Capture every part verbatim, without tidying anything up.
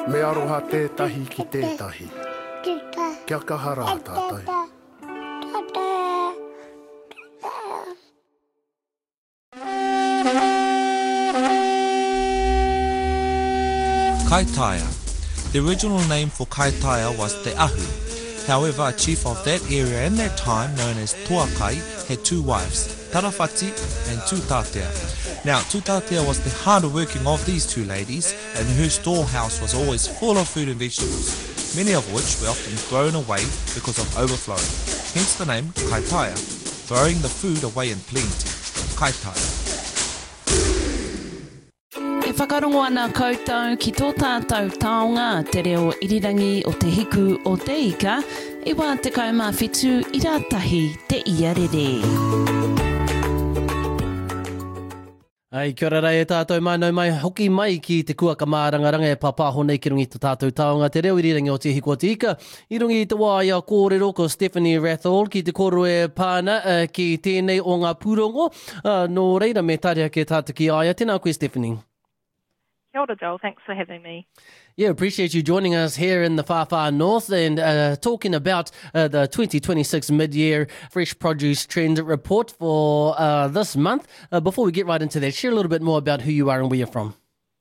Me aroha tētahi ki tētahi. Kia kahara tātai. Kaitaia. The original name for Kaitaia was Te Ahu. However, a chief of that area in that time, known as Toakai, had two wives, Tarawhati and Tūtātea. Now, Tūtātea was the harder working of these two ladies, and her storehouse was always full of food and vegetables, many of which were often thrown away because of overflowing. Hence the name Kaitaia, throwing the food away in plenty. Kaitaia. E whakarongo ana koutou ki tō tātou taonga te reo irirangi o te hiku o te ika, i wā te kaumawhitu i rātahi te iarere. Ai, kia ora rei e tātou mānau mai, hoki mai ki te kua kamārangaranga e papāho nei ki rungi te tātou taonga te reo irirangi o te hiku o te ika. I rungi te wāia kōrero ko Stephanie Rathall ki te koro e pāna uh, ki tēnei o ngā pūrongo. Uh, nō reira me tārea ke tātou ki aia. Tēnā koe, Stephanie. Kia ora, Joel. Thanks for having me. Yeah, appreciate you joining us here in the far, far north and uh, talking about uh, the twenty twenty-six mid-year fresh produce trend report for uh, this month. Uh, before we get right into that, share a little bit more about who you are and where you're from.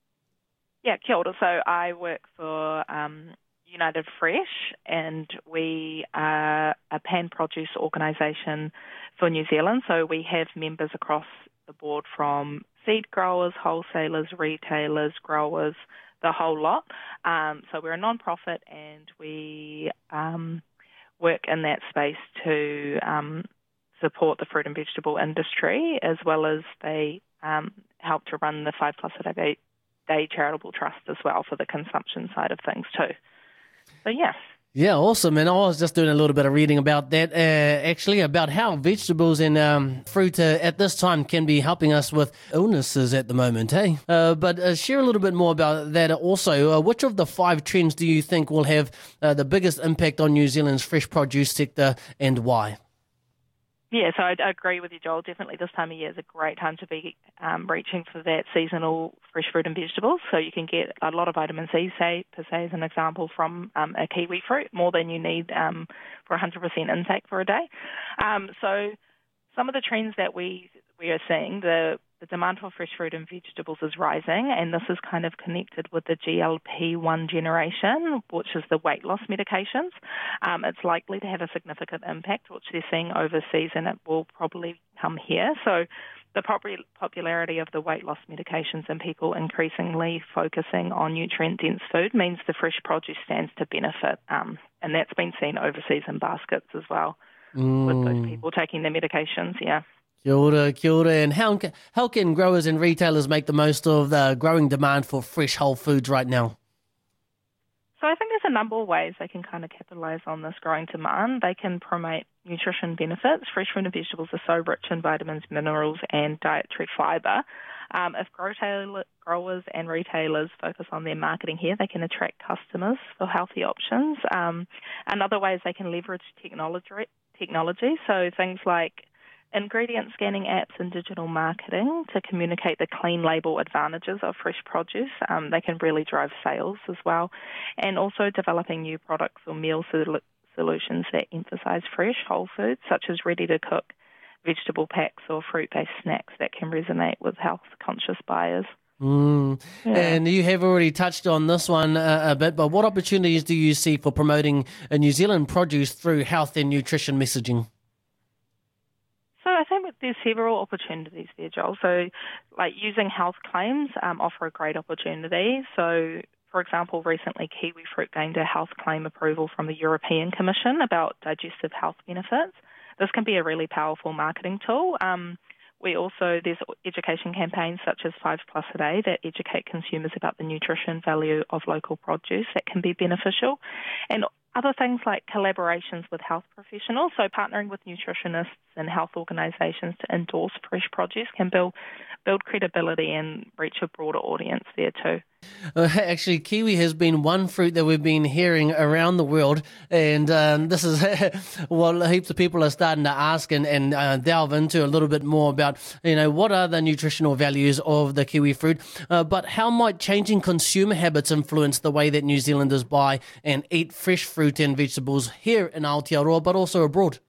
Yeah, kia ora. So I work for um, United Fresh, and we are a pan-produce organisation for New Zealand. So we have members across the board from seed growers, wholesalers, retailers, growers, the whole lot. Um, so we're a non-profit, and we um, work in that space to um, support the fruit and vegetable industry, as well as they um, help to run the Five Plus a Day, Day Charitable Trust as well for the consumption side of things too. So yeah. Yeah, awesome. And I was just doing a little bit of reading about that, uh, actually, about how vegetables and um, fruit uh, at this time can be helping us with illnesses at the moment, hey? Uh, but uh, share a little bit more about that also. Uh, which of the five trends do you think will have uh, the biggest impact on New Zealand's fresh produce sector, and why? Yeah, so I agree with you, Joel. Definitely this time of year is a great time to be um, reaching for that seasonal fresh fruit and vegetables. So you can get a lot of vitamin C, say, per se, as an example, from um, a kiwi fruit, more than you need um, for one hundred percent intake for a day. Um, so some of the trends that we we are seeing, the the demand for fresh fruit and vegetables is rising, and this is kind of connected with the G L P one generation, which is the weight loss medications. Um, it's likely to have a significant impact, which they're seeing overseas, and it will probably come here. So the popularity of the weight loss medications and people increasingly focusing on nutrient-dense food means the fresh produce stands to benefit, um, and that's been seen overseas in baskets as well, mm. with those people taking their medications, yeah. Kia ora, kia ora. And how, how can growers and retailers make the most of the growing demand for fresh whole foods right now? So I think there's a number of ways they can kind of capitalise on this growing demand. They can promote nutrition benefits. Fresh fruit and vegetables are so rich in vitamins, minerals and dietary fibre. Um, if growers and retailers focus on their marketing here, they can attract customers for healthy options. Um, another way is they can leverage technology, technology, so things like ingredient scanning apps and digital marketing to communicate the clean label advantages of fresh produce. Um, they can really drive sales as well. And also developing new products or meal sol- solutions that emphasise fresh, whole foods, such as ready-to-cook vegetable packs or fruit-based snacks that can resonate with health-conscious buyers. Mm. Yeah. And you have already touched on this one uh, a bit, but what opportunities do you see for promoting a New Zealand produce through health and nutrition messaging? So I think there's several opportunities there, Joel. So like using health claims um, offer a great opportunity. So, for example, recently kiwi fruit gained a health claim approval from the European Commission about digestive health benefits. This can be a really powerful marketing tool. Um, we also, there's education campaigns such as Five Plus a Day that educate consumers about the nutrition value of local produce that can be beneficial. And other things like collaborations with health professionals, so partnering with nutritionists and health organisations to endorse fresh produce can build build credibility and reach a broader audience there too. Uh, actually, kiwi has been one fruit that we've been hearing around the world, and um, this is what heaps of people are starting to ask and, and uh, delve into a little bit more about, you know, what are the nutritional values of the kiwi fruit, uh, but how might changing consumer habits influence the way that New Zealanders buy and eat fresh fruit and vegetables here in Aotearoa, but also abroad?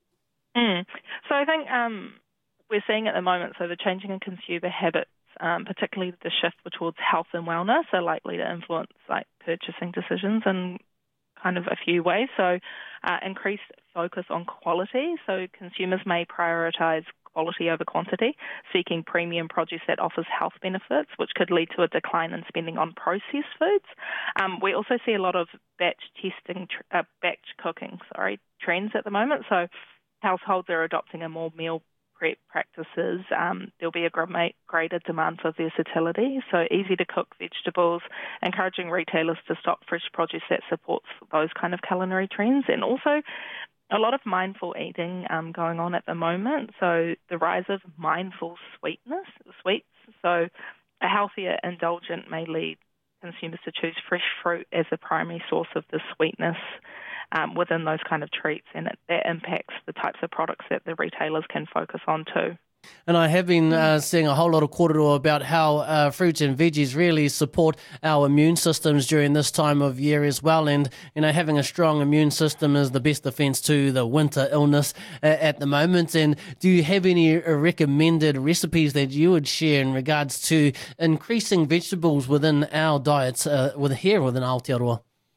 Mm. So I think um, we're seeing at the moment, so the changing in consumer habits, Um, particularly the shift towards health and wellness, are likely to influence like purchasing decisions in kind of a few ways. So uh, increased focus on quality. So consumers may prioritise quality over quantity, seeking premium produce that offers health benefits, which could lead to a decline in spending on processed foods. Um, we also see a lot of batch testing, uh, batch cooking, sorry, trends at the moment. So households are adopting a more meal prep practices. Um, there'll be a greater demand for versatility, so easy to cook vegetables, encouraging retailers to stock fresh produce that supports those kind of culinary trends, and also a lot of mindful eating um, going on at the moment. So the rise of mindful sweetness, sweets. So a healthier indulgent may lead consumers to choose fresh fruit as a primary source of the sweetness Um, within those kind of treats, and it, that impacts the types of products that the retailers can focus on too. And I have been uh, seeing a whole lot of kōrero about how uh, fruits and veggies really support our immune systems during this time of year as well. And, you know, having a strong immune system is the best defence to the winter illness uh, at the moment. And do you have any recommended recipes that you would share in regards to increasing vegetables within our diets uh, with here within Aotearoa?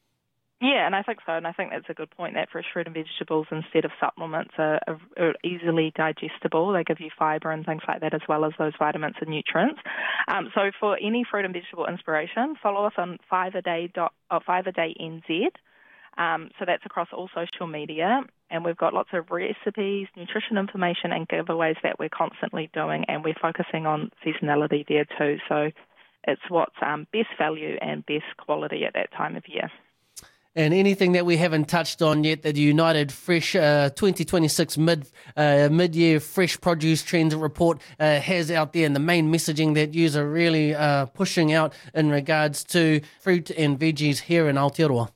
Yeah, and I think so, and I think that's a good point, that fresh fruit and vegetables instead of supplements are, are, are easily digestible. They give you fibre and things like that, as well as those vitamins and nutrients. Um, so for any fruit and vegetable inspiration, follow us on five a day dot, oh, five a day N Z. Um, so that's across all social media, and we've got lots of recipes, nutrition information, and giveaways that we're constantly doing, and we're focusing on seasonality there too. So it's what's um, best value and best quality at that time of year. And anything that we haven't touched on yet, that the United Fresh uh, twenty twenty-six mid uh, mid-year fresh produce trends report uh, has out there, and the main messaging that you are really uh, pushing out in regards to fruit and veggies here in Aotearoa?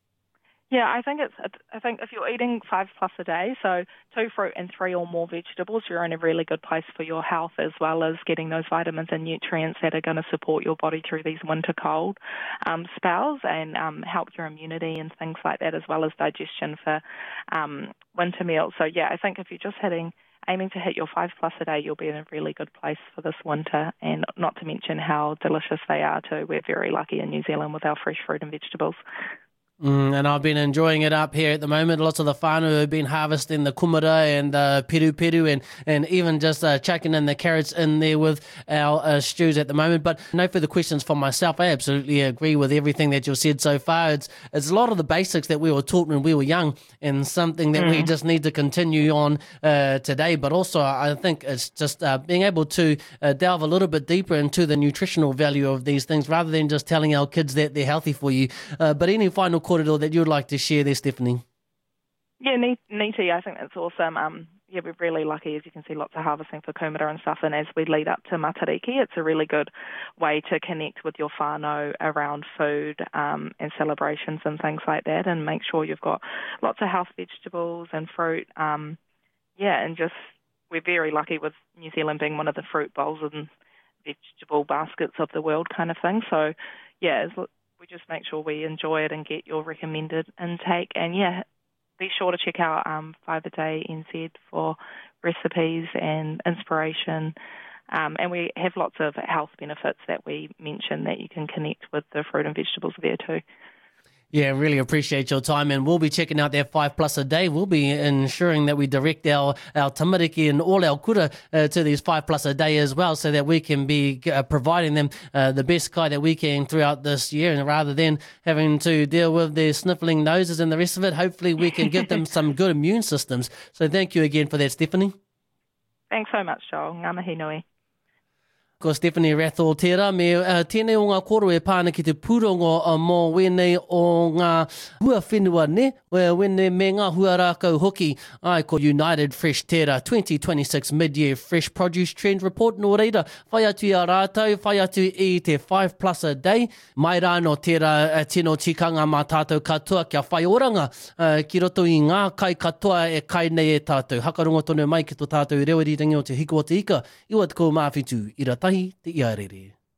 Yeah, I think it's. I think if you're eating five plus a day, so two fruit and three or more vegetables, you're in a really good place for your health, as well as getting those vitamins and nutrients that are going to support your body through these winter cold um, spells and um, help your immunity and things like that, as well as digestion for um, winter meals. So yeah, I think if you're just hitting, aiming to hit your five plus a day, you'll be in a really good place for this winter, and not to mention how delicious they are too. We're very lucky in New Zealand with our fresh fruit and vegetables. Mm, and I've been enjoying it up here at the moment. Lots of the whānau have been harvesting the kumara and the peru peru, and, and even just uh, chucking in the carrots in there with our uh, stews at the moment. But no further questions from myself. I absolutely agree with everything that you've said so far. It's, it's a lot of the basics that we were taught when we were young, and something that mm. we just need to continue on uh, today. But also I think it's just uh, being able to uh, delve a little bit deeper into the nutritional value of these things, rather than just telling our kids that they're healthy for you. Uh, but any final kōrero that you'd like to share there, Stephanie? Yeah, Niti, I think that's awesome. Um, yeah, we're really lucky, as you can see, lots of harvesting for kumara and stuff, and as we lead up to Matariki, it's a really good way to connect with your whānau around food um, and celebrations and things like that, and make sure you've got lots of health vegetables and fruit. Um, yeah, and just, we're very lucky with New Zealand being one of the fruit bowls and vegetable baskets of the world kind of thing. So, yeah, it's, we just make sure we enjoy it and get your recommended intake. And yeah, be sure to check out um, five a day N Z for recipes and inspiration. Um, and we have lots of health benefits that we mention that you can connect with the fruit and vegetables there too. Yeah, really appreciate your time, and we'll be checking out that five plus a day. We'll be ensuring that we direct our, our tamariki and all our kura uh, to these five plus a day as well, so that we can be uh, providing them uh, the best kai that we can throughout this year, and rather than having to deal with their sniffling noses and the rest of it, hopefully we can give them some good immune systems. So thank you again for that, Stephanie. Thanks so much, Joel. Ngā mihi nui. Ko Stephanie Rathall tērā, me uh, tēnei o ngā koro e pāna ki te pūrongo uh, mō wenei o ngā hua whenua ne, Well, when the me ngā hua rākau hoki, ai ko United Fresh Tera twenty twenty-six Mid-Year Fresh Produce Trend Report no reira. Whai atu i a rātau, whai atu i te five plus a day. Mai rā no tera uh, tino tikanga mā tātou katoa kia whai oranga. Uh, ki roto i ngā kai katoa e kai nei e tātou. Hakarongo tonu mai ki tō tātou rewarirangi o te hiko o te ika. Iwa te kou mawhitu, i ratahi te iarere.